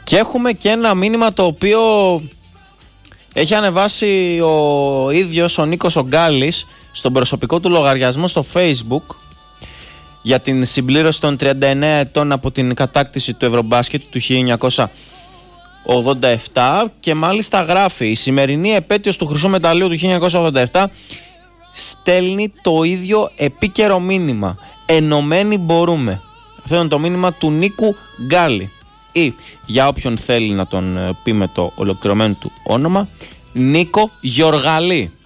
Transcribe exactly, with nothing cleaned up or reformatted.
Και έχουμε και ένα μήνυμα το οποίο έχει ανεβάσει ο ίδιος ο Νίκος ο Γκάλης στον προσωπικό του λογαριασμό στο Facebook για την συμπλήρωση των τριάντα εννέα ετών από την κατάκτηση του Ευρωμπάσκετ του χίλια εννιακόσια ογδόντα επτά και μάλιστα γράφει: η σημερινή επέτειος του χρυσού μεταλλείου του χίλια εννιακόσια ογδόντα επτά στέλνει το ίδιο επίκαιρο μήνυμα. Ενωμένοι μπορούμε. Αυτό είναι το μήνυμα του Νίκου Γκάλη. Ή για όποιον θέλει να τον πει με το ολοκληρωμένο του όνομα, Νίκο Γιοργαλή.